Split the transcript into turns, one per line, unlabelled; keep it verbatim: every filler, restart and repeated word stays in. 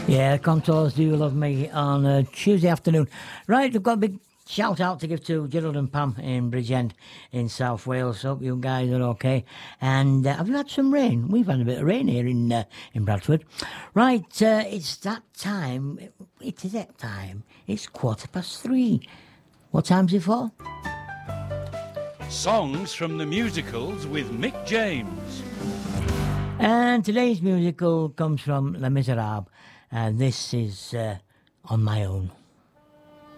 Yeah, Contours Do Love Me on a Tuesday afternoon. Right, we've got a big shout out to give to Gerald and Pam in Bridgend in South Wales. Hope you guys are okay. And uh, have you had some rain? We've had a bit of rain here in uh, in Bradford. Right, uh, it's that time. It is that time. It's quarter past three. What time's it for?
Songs from the musicals with Mick James.
And today's musical comes from Les Miserables. And this is uh, On My Own.